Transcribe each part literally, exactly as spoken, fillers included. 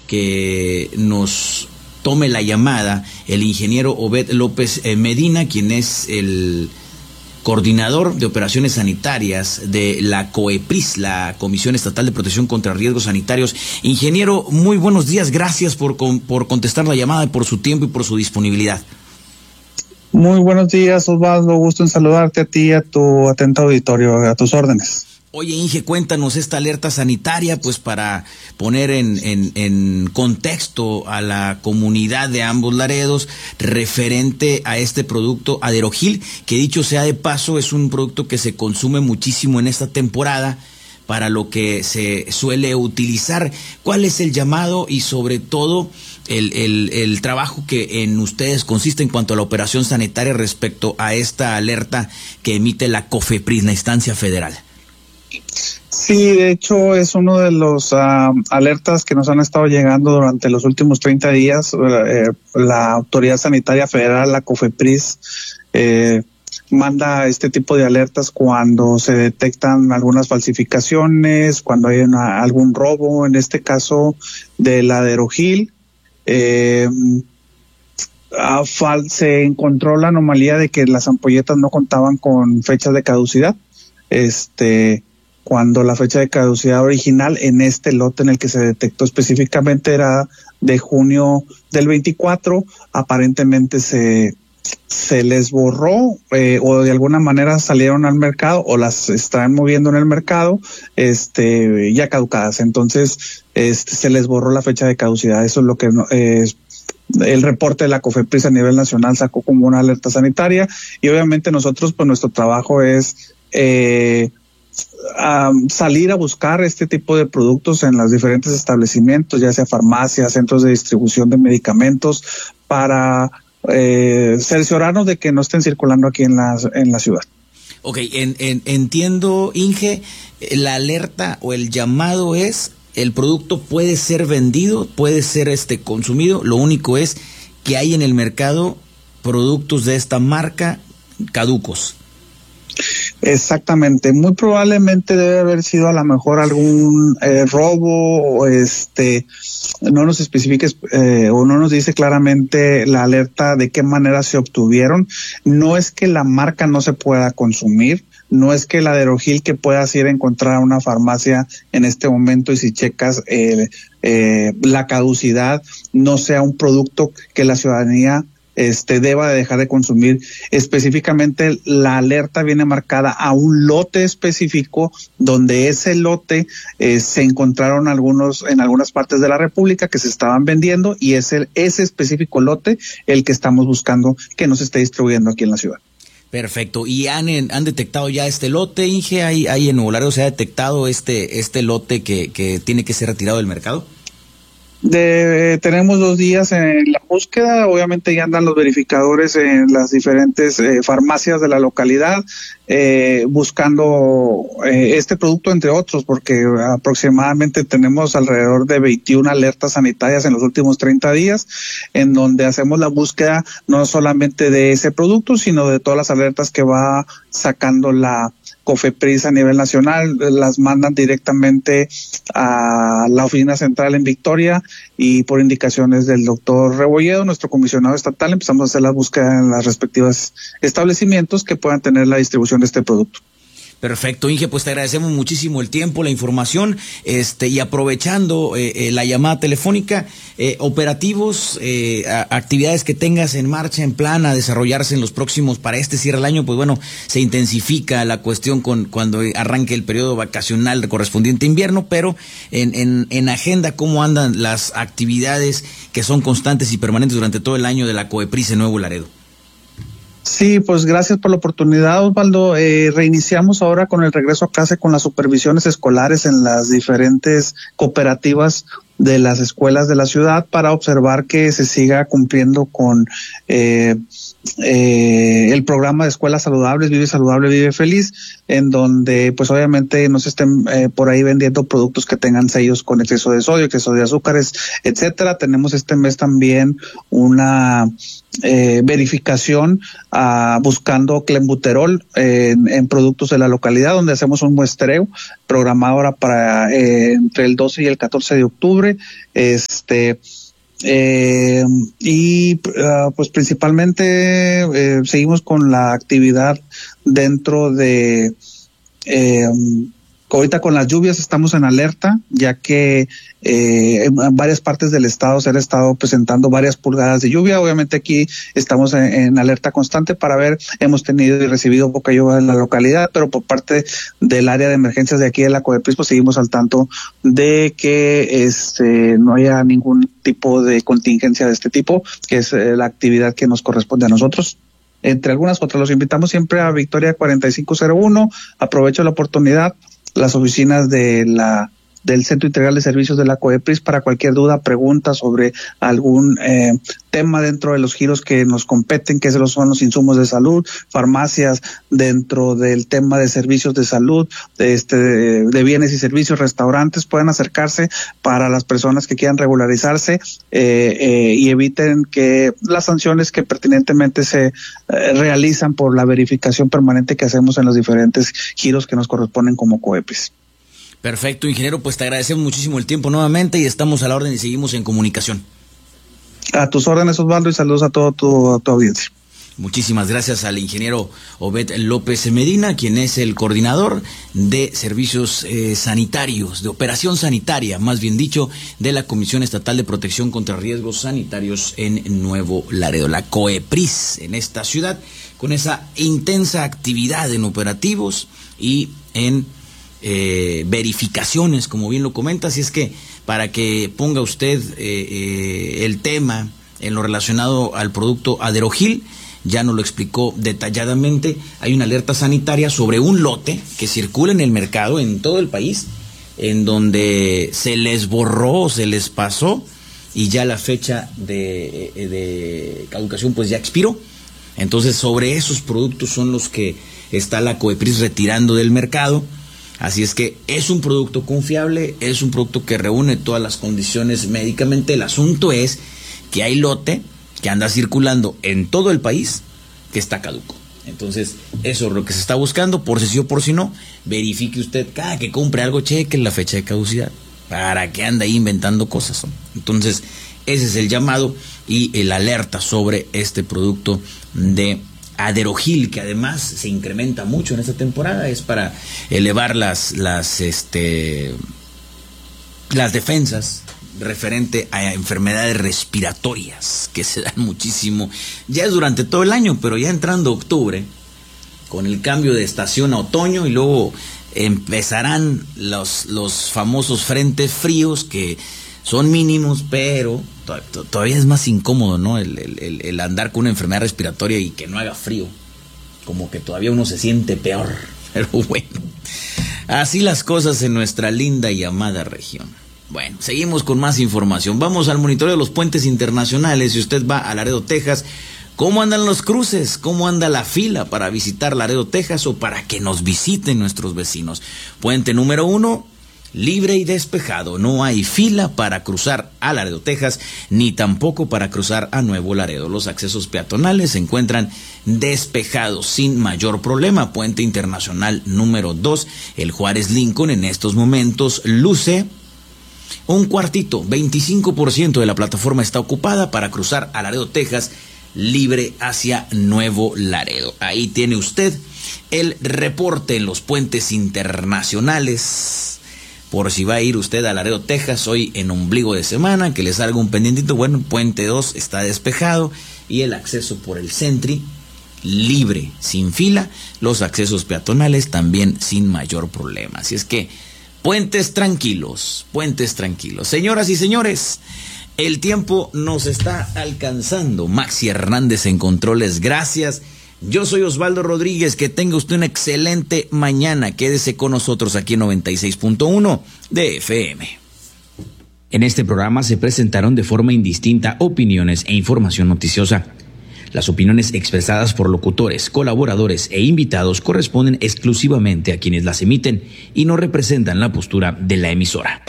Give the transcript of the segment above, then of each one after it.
que nos tome la llamada el ingeniero Obed López Medina, quien es el coordinador de operaciones sanitarias de la COEPRIS, la Comisión Estatal de Protección contra Riesgos Sanitarios. Ingeniero, muy buenos días, gracias por, por contestar la llamada, por su tiempo y por su disponibilidad. Muy buenos días, Osvaldo, gusto en saludarte a ti y a tu atento auditorio, a tus órdenes. Oye, Inge, cuéntanos esta alerta sanitaria, pues para poner en, en, en contexto a la comunidad de ambos Laredos referente a este producto Aderogil, que dicho sea de paso es un producto que se consume muchísimo en esta temporada para lo que se suele utilizar. ¿Cuál es el llamado y sobre todo el, el, el trabajo que en ustedes consiste en cuanto a la operación sanitaria respecto a esta alerta que emite la COFEPRIS, la instancia federal? Sí, de hecho es uno de los uh, alertas que nos han estado llegando durante los últimos treinta días. Eh, la Autoridad Sanitaria Federal, la COFEPRIS, eh, manda este tipo de alertas cuando se detectan algunas falsificaciones, cuando hay una, algún robo, en este caso del Aderogil. Eh, a fal- se encontró la anomalía de que las ampolletas no contaban con fechas de caducidad. Este... cuando la fecha de caducidad original en este lote en el que se detectó específicamente era de junio del veinticuatro, aparentemente se se les borró eh, o de alguna manera salieron al mercado o las están moviendo en el mercado este ya caducadas, entonces este, se les borró la fecha de caducidad. Eso es lo que eh, el reporte de la COFEPRIS a nivel nacional sacó como una alerta sanitaria, y obviamente nosotros pues nuestro trabajo es eh, Um, salir a buscar este tipo de productos en los diferentes establecimientos, ya sea farmacias, centros de distribución de medicamentos, para eh, cerciorarnos de que no estén circulando aquí en la, en la ciudad. Ok, en, en, entiendo, Inge, la alerta o el llamado es, el producto puede ser vendido, puede ser este consumido, lo único es que hay en el mercado productos de esta marca caducos. Exactamente, muy probablemente debe haber sido a lo mejor algún eh, robo o este, no nos especifica eh, o no nos dice claramente la alerta de qué manera se obtuvieron. No es que la marca no se pueda consumir, no es que el Aderogil que puedas ir a encontrar a una farmacia en este momento y si checas eh, eh, la caducidad no sea un producto que la ciudadanía este deba de dejar de consumir. Específicamente la alerta viene marcada a un lote específico donde ese lote eh, se encontraron algunos en algunas partes de la República que se estaban vendiendo, y es el, ese específico lote el que estamos buscando que no se esté distribuyendo aquí en la ciudad. Perfecto. ¿Y han han detectado ya este lote, Inge? ¿Hay, hay en Nuevo Laredo se ha detectado este este lote que, que tiene que ser retirado del mercado? De, tenemos dos días en la búsqueda, obviamente ya andan los verificadores en las diferentes eh, farmacias de la localidad eh, buscando eh, este producto entre otros, porque aproximadamente tenemos alrededor de veintiuna alertas sanitarias en los últimos treinta días, en donde hacemos la búsqueda no solamente de ese producto, sino de todas las alertas que va sacando la COFEPRIS a nivel nacional. Las mandan directamente a la oficina central en Victoria, y por indicaciones del doctor Rebolledo, nuestro comisionado estatal, empezamos a hacer la búsqueda en las respectivas establecimientos que puedan tener la distribución de este producto. Perfecto, Inge, pues te agradecemos muchísimo el tiempo, la información, este y aprovechando eh, eh, la llamada telefónica, eh, operativos, eh, a, actividades que tengas en marcha, en plan a desarrollarse en los próximos, para este cierre del año, pues bueno, se intensifica la cuestión con cuando arranque el periodo vacacional correspondiente a invierno, pero en, en, en agenda, ¿cómo andan las actividades que son constantes y permanentes durante todo el año de la COEPRIS en Nuevo Laredo? Sí, pues gracias por la oportunidad, Osvaldo. Eh, reiniciamos ahora con el regreso a clase con las supervisiones escolares en las diferentes cooperativas de las escuelas de la ciudad para observar que se siga cumpliendo con eh, eh, el programa de escuelas saludables, Vive Saludable, Vive Feliz, en donde pues obviamente no se estén eh, por ahí vendiendo productos que tengan sellos con exceso de sodio, exceso de azúcares, etcétera. Tenemos este mes también una eh, verificación uh, buscando clenbuterol eh, en, en productos de la localidad, donde hacemos un muestreo programado ahora para eh, entre el doce y el catorce de octubre. Este eh, y uh, pues principalmente eh, seguimos con la actividad dentro de eh, ahorita con las lluvias estamos en alerta, ya que eh, en varias partes del estado se han estado presentando varias pulgadas de lluvia. Obviamente aquí estamos en, en alerta constante para ver, hemos tenido y recibido poca lluvia en la localidad, pero por parte del área de emergencias de aquí de la COEPRIS, pues seguimos al tanto de que este no haya ningún tipo de contingencia de este tipo, que es eh, la actividad que nos corresponde a nosotros. Entre algunas otras, los invitamos siempre a Victoria cuarenta y cinco cero uno. Aprovecho la oportunidad, las oficinas de la del Centro Integral de Servicios de la COEPRIS para cualquier duda, pregunta sobre algún eh, tema dentro de los giros que nos competen, que son los insumos de salud, farmacias dentro del tema de servicios de salud, de, este, de bienes y servicios, restaurantes, pueden acercarse para las personas que quieran regularizarse eh, eh, y eviten que las sanciones que pertinentemente se eh, realizan por la verificación permanente que hacemos en los diferentes giros que nos corresponden como COEPRIS. Perfecto, ingeniero, pues te agradecemos muchísimo el tiempo nuevamente y estamos a la orden y seguimos en comunicación. A tus órdenes, Osvaldo, y saludos a todo tu, a tu audiencia. Muchísimas gracias al ingeniero Obed López Medina, quien es el coordinador de servicios eh, sanitarios, de operación sanitaria, más bien dicho, de la Comisión Estatal de Protección contra Riesgos Sanitarios en Nuevo Laredo, la COEPRIS, en esta ciudad, con esa intensa actividad en operativos y en Eh, verificaciones, como bien lo comenta. Así es que para que ponga usted eh, eh, el tema en lo relacionado al producto Aderogil, ya nos lo explicó detalladamente. Hay una alerta sanitaria sobre un lote que circula en el mercado en todo el país, en donde se les borró, se les pasó y ya la fecha de, de caducación pues ya expiró. Entonces sobre esos productos son los que está la COEPRIS retirando del mercado. Así es que es un producto confiable, es un producto que reúne todas las condiciones médicamente. El asunto es que hay lote que anda circulando en todo el país que está caduco. Entonces, eso es lo que se está buscando, por si sí o por si no. Verifique usted, cada que compre algo, cheque la fecha de caducidad. ¿Para qué anda ahí inventando cosas? Entonces, ese es el llamado y el alerta sobre este producto de Aderogil, que además se incrementa mucho en esta temporada. Es para elevar las las este las defensas referente a enfermedades respiratorias que se dan muchísimo. Ya es durante todo el año, pero ya entrando octubre, con el cambio de estación a otoño, y luego empezarán los los famosos frentes fríos que son mínimos, pero todavía es más incómodo, ¿no? El, el, el andar con una enfermedad respiratoria y que no haga frío. Como que todavía uno se siente peor. Pero bueno, así las cosas en nuestra linda y amada región. Bueno, seguimos con más información. Vamos al monitoreo de los puentes internacionales. Si usted va a Laredo, Texas, ¿cómo andan los cruces? ¿Cómo anda la fila para visitar Laredo, Texas, o para que nos visiten nuestros vecinos? Puente número uno, libre y despejado. No hay fila para cruzar a Laredo, Texas, ni tampoco para cruzar a Nuevo Laredo. Los accesos peatonales se encuentran despejados sin mayor problema. Puente internacional número dos, el Juárez Lincoln, en estos momentos luce un cuartito, veinticinco por ciento de la plataforma está ocupada para cruzar a Laredo, Texas, libre hacia Nuevo Laredo. Ahí tiene usted el reporte en los puentes internacionales. Por si va a ir usted a Laredo, Texas, hoy en ombligo de semana, que le salga un pendientito. Bueno, puente dos está despejado y el acceso por el Sentry libre, sin fila. Los accesos peatonales también sin mayor problema. Así es que puentes tranquilos, puentes tranquilos. Señoras y señores, el tiempo nos está alcanzando. Maxi Hernández en controles, gracias. Yo soy Osvaldo Rodríguez, que tenga usted una excelente mañana. Quédese con nosotros aquí en noventa y seis punto uno de F M. En este programa se presentaron de forma indistinta opiniones e información noticiosa. Las opiniones expresadas por locutores, colaboradores e invitados corresponden exclusivamente a quienes las emiten y no representan la postura de la emisora.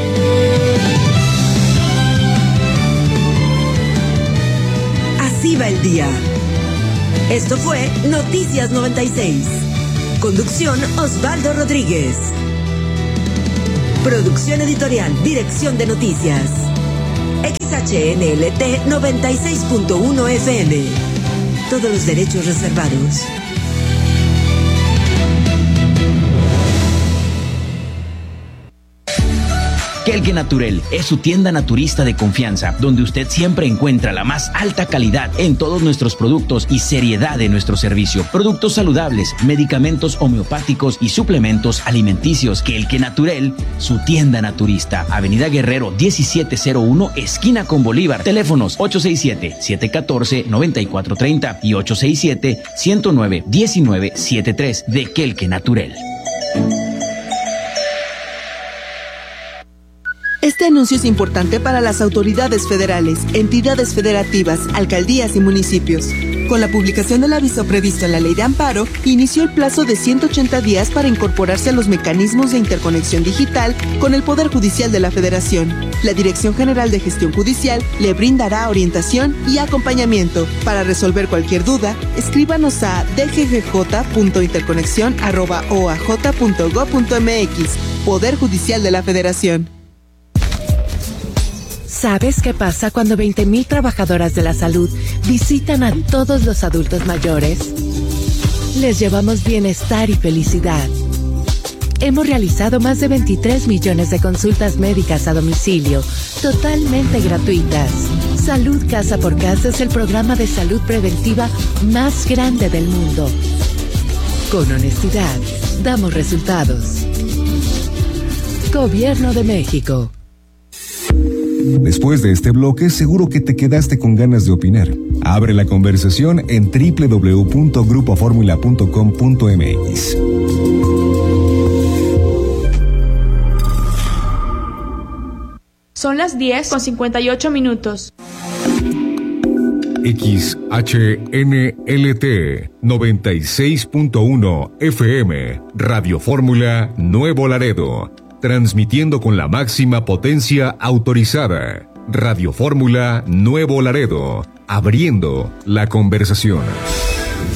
Así va el día. Esto fue Noticias noventa y seis. Conducción Osvaldo Rodríguez. Producción editorial, dirección de noticias. X H N L T noventa y seis punto uno F M. Todos los derechos reservados. Kelke Naturel es su tienda naturista de confianza, donde usted siempre encuentra la más alta calidad en todos nuestros productos y seriedad en nuestro servicio. Productos saludables, medicamentos homeopáticos y suplementos alimenticios. Kelke Naturel, su tienda naturista. Avenida Guerrero diecisiete cero uno, esquina con Bolívar. Teléfonos ocho seis siete, siete uno cuatro, nueve cuatro tres cero y ocho seis siete, uno cero nueve, uno nueve siete tres de Kelke Naturel. Este anuncio es importante para las autoridades federales, entidades federativas, alcaldías y municipios. Con la publicación del aviso previsto en la Ley de Amparo, inició el plazo de ciento ochenta días para incorporarse a los mecanismos de interconexión digital con el Poder Judicial de la Federación. La Dirección General de Gestión Judicial le brindará orientación y acompañamiento. Para resolver cualquier duda, escríbanos a d g g j punto interconexión arroba o a j punto gob punto m x. Poder Judicial de la Federación. ¿Sabes qué pasa cuando veinte mil trabajadoras de la salud visitan a todos los adultos mayores? Les llevamos bienestar y felicidad. Hemos realizado más de veintitrés millones de consultas médicas a domicilio, totalmente gratuitas. Salud Casa por Casa es el programa de salud preventiva más grande del mundo. Con honestidad, damos resultados. Gobierno de México. Después de este bloque, seguro que te quedaste con ganas de opinar. Abre la conversación en doble u doble u doble u punto grupo fórmula punto com punto m x. Son las diez con cincuenta y ocho minutos. X H N L T noventa y seis punto uno F M, Radio Fórmula Nuevo Laredo. Transmitiendo con la máxima potencia autorizada. Radio Fórmula Nuevo Laredo. Abriendo la conversación.